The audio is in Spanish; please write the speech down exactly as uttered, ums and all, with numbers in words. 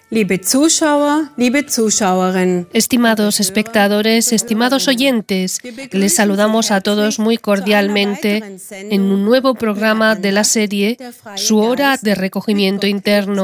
Liebe Zuschauer, liebe Zuschauerinnen. Estimados espectadores, estimados oyentes, les saludamos a todos muy cordialmente en un nuevo programa de la serie Su hora de recogimiento interno.